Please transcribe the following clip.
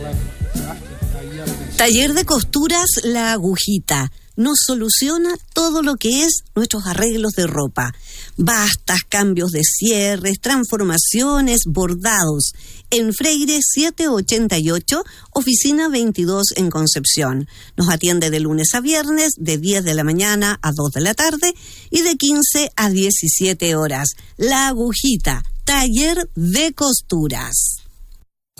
Taller de costuras La Agujita. Nos soluciona todo lo que es nuestros arreglos de ropa. Bastas, cambios de cierres, transformaciones, bordados. En Freire 788, oficina 22 en Concepción. Nos atiende de lunes a viernes, de 10 de la mañana a 2 de la tarde y de 15 a 17 horas. La Agujita, taller de costuras.